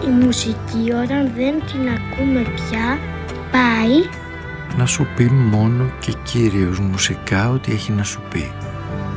Η μουσική όταν δεν την ακούμε πια πάει να σου πει μόνο και κυρίως μουσικά ό,τι έχει να σου πει.